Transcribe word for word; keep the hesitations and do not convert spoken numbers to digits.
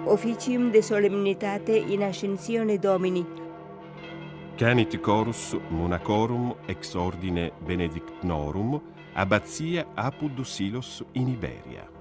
Officium de solemnitate in ascensione Domini. Canit chorus monacorum ex ordine benedictnorum abbazia Apud Silos in Iberia.